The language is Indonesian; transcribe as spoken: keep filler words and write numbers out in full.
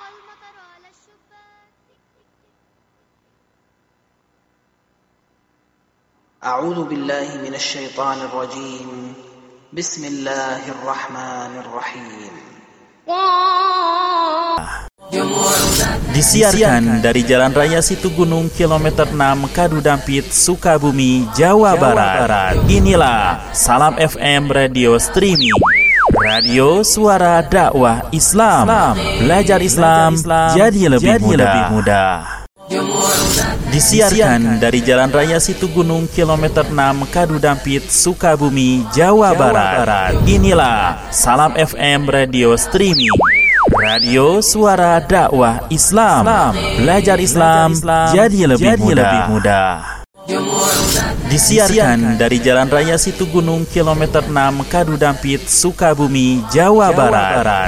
أعوذ بالله من الشيطان الرجيم بسم الله الرحمن الرحيم. Disiarkan dari Jalan Raya Situgunung kilometer enam Kadudampit, Sukabumi, Jawa Barat. Inilah Salam F M Radio Streaming, radio suara dakwah Islam. Belajar Islam jadi lebih mudah. Disiarkan dari Jalan Raya Situgunung kilometer enam Kadudampit, Sukabumi, Jawa Barat. Inilah Salam F M Radio Streaming, radio suara dakwah Islam. Belajar Islam jadi lebih mudah. Disiarkan dari Jalan Raya Situgunung kilometer enam Kadudampit, Sukabumi, Jawa Barat.